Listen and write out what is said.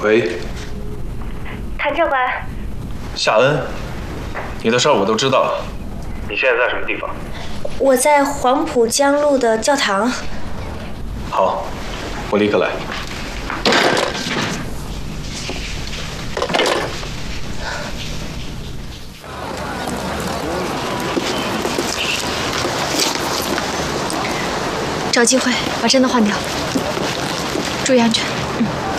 喂， 谭教官， 夏恩，你的事儿我都知道了。你现在在什么地方？ 我在黄浦江路的教堂。 好，我立刻来。 找机会把真的换掉，注意安全。